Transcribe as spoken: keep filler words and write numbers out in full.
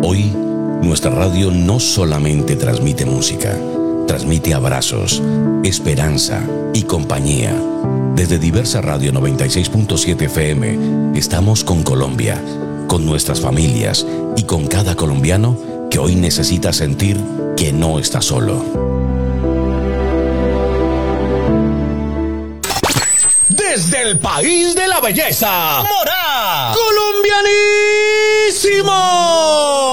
Hoy, nuestra radio no solamente transmite música, transmite abrazos, esperanza y compañía. Desde Diversa Radio noventa y seis punto siete F M, estamos con Colombia, con nuestras familias y con cada colombiano que hoy necesita sentir que no está solo. Desde el país de la belleza, Morá, colombianísimo.